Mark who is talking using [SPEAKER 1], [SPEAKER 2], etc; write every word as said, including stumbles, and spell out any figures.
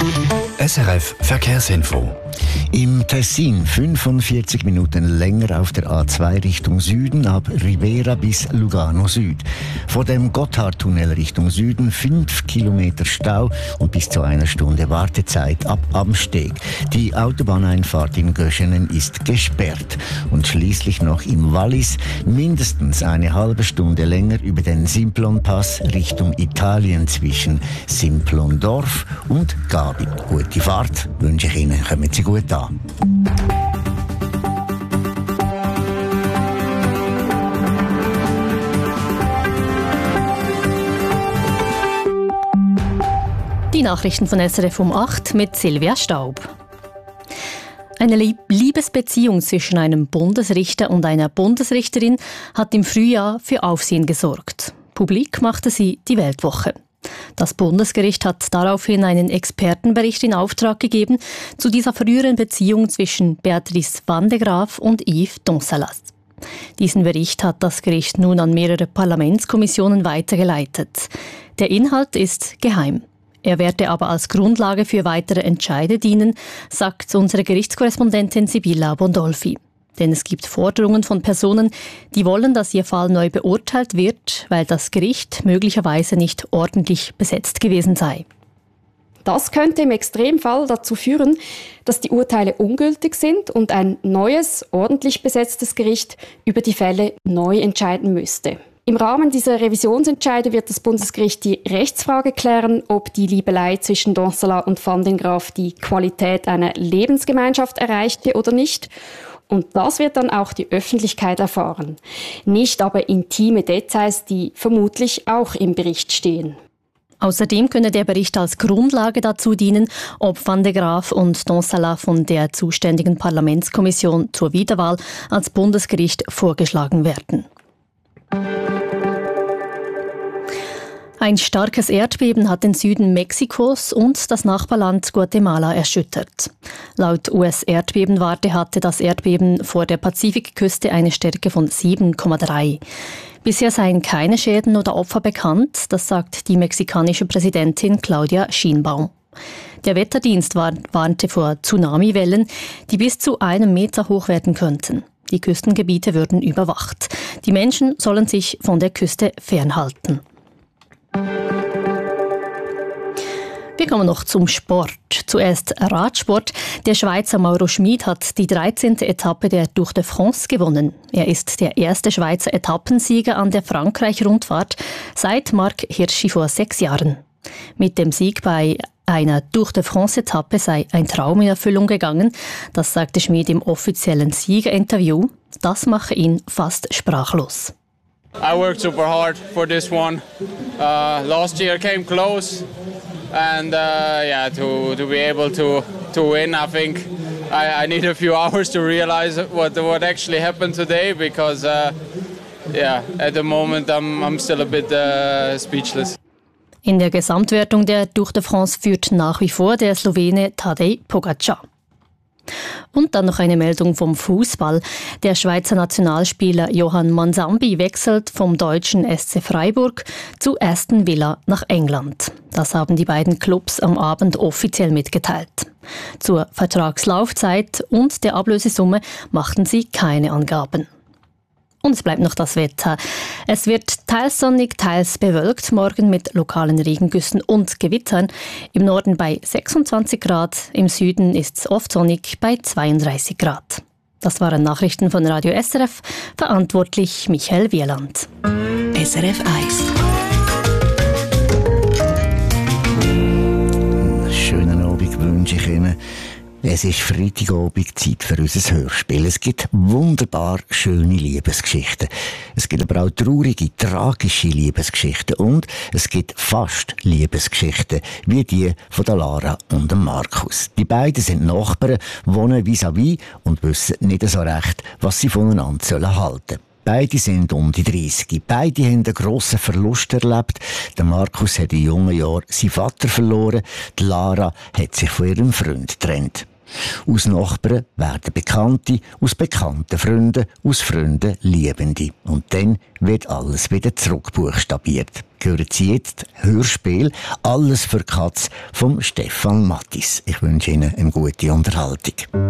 [SPEAKER 1] S R F Verkehrsinfo.
[SPEAKER 2] Im Tessin fünfundvierzig Minuten länger auf der A zwei Richtung Süden ab Rivera bis Lugano Süd. Vor dem Gotthardtunnel Richtung Süden fünf Kilometer Stau und bis zu einer Stunde Wartezeit ab Amsteg. Die Autobahneinfahrt in Göschenen ist gesperrt. Und schließlich noch im Wallis mindestens eine halbe Stunde länger über den Simplon-Pass Richtung Italien zwischen Simplon-Dorf und Gabi. Gute Fahrt wünsche ich Ihnen. Kommen Sie gut an.
[SPEAKER 3] Die Nachrichten von S R F um acht mit Silvia Staub. Eine Liebesbeziehung zwischen einem Bundesrichter und einer Bundesrichterin hat im Frühjahr für Aufsehen gesorgt. Publik machte sie die Weltwoche. Das Bundesgericht hat daraufhin einen Expertenbericht in Auftrag gegeben zu dieser früheren Beziehung zwischen Beatrice van de Graaf und Yves Donsalas. Diesen Bericht hat das Gericht nun an mehrere Parlamentskommissionen weitergeleitet. Der Inhalt ist geheim. Er werde aber als Grundlage für weitere Entscheide dienen, sagt unsere Gerichtskorrespondentin Sibylla Bondolfi. Denn es gibt Forderungen von Personen, die wollen, dass ihr Fall neu beurteilt wird, weil das Gericht möglicherweise nicht ordentlich besetzt gewesen sei.
[SPEAKER 4] Das könnte im Extremfall dazu führen, dass die Urteile ungültig sind und ein neues, ordentlich besetztes Gericht über die Fälle neu entscheiden müsste. Im Rahmen dieser Revisionsentscheide wird das Bundesgericht die Rechtsfrage klären, ob die Liebelei zwischen Donsalas und Van den Graaf die Qualität einer Lebensgemeinschaft erreichte oder nicht. Und das wird dann auch die Öffentlichkeit erfahren. Nicht aber intime Details, die vermutlich auch im Bericht stehen.
[SPEAKER 3] Außerdem könne der Bericht als Grundlage dazu dienen, ob Van de Graaf und Donsalas von der zuständigen Parlamentskommission zur Wiederwahl als Bundesgericht vorgeschlagen werden. Ein starkes Erdbeben hat den Süden Mexikos und das Nachbarland Guatemala erschüttert. Laut U S-Erdbebenwarte hatte das Erdbeben vor der Pazifikküste eine Stärke von sieben Komma drei. Bisher seien keine Schäden oder Opfer bekannt, das sagt die mexikanische Präsidentin Claudia Sheinbaum. Der Wetterdienst warnte vor Tsunamiwellen, die bis zu einem Meter hoch werden könnten. Die Küstengebiete würden überwacht. Die Menschen sollen sich von der Küste fernhalten. Wir kommen noch zum Sport. Zuerst Radsport. Der Schweizer Mauro Schmid hat die dreizehnte Etappe der Tour de France gewonnen. Er ist der erste Schweizer Etappensieger an der Frankreich-Rundfahrt seit Marc Hirschi vor sechs Jahren. Mit dem Sieg bei einer Tour de France-Etappe sei ein Traum in Erfüllung gegangen. Das sagte Schmid im offiziellen Siegerinterview. Das mache ihn fast sprachlos.
[SPEAKER 5] I worked super hard for this one. Uh, last year came close, and uh, yeah, to to be able to to win, I think I, I need a few hours to realize what what actually happened today, because uh, yeah, at the moment I'm I'm still a bit uh, speechless.
[SPEAKER 3] In der Gesamtwertung der Tour de France führt nach wie vor der Slowene Tadej Pogačar. Und dann noch eine Meldung vom Fußball. Der Schweizer Nationalspieler Johan Manzambi wechselt vom deutschen S C Freiburg zu Aston Villa nach England. Das haben die beiden Clubs am Abend offiziell mitgeteilt. Zur Vertragslaufzeit und der Ablösesumme machten sie keine Angaben. Und es bleibt noch das Wetter. Es wird teils sonnig, teils bewölkt, morgen mit lokalen Regengüssen und Gewittern. Im Norden bei sechsundzwanzig Grad, im Süden ist es oft sonnig bei zweiunddreißig Grad. Das waren Nachrichten von Radio S R F, verantwortlich Michael Wieland.
[SPEAKER 1] S R F eins.
[SPEAKER 2] Schönen Abend wünsche ich Ihnen. Es ist Freitagabend, Zeit für unser Hörspiel. Es gibt wunderbar schöne Liebesgeschichten. Es gibt aber auch traurige, tragische Liebesgeschichten. Und es gibt fast Liebesgeschichten, wie die von der Lara und dem Markus. Die beiden sind Nachbarn, wohnen vis-à-vis und wissen nicht so recht, was sie voneinander sollen halten. Beide sind um die dreißig. Beide haben einen grossen Verlust erlebt. Der Markus hat in jungen Jahren seinen Vater verloren. Die Lara hat sich von ihrem Freund getrennt. Aus Nachbarn werden Bekannte, aus Bekannten Freunde, aus Freunden Liebende. Und dann wird alles wieder zurückbuchstabiert. Hören Sie jetzt Hörspiel «Alles für Katz» von Stefan Mattis. Ich wünsche Ihnen eine gute Unterhaltung.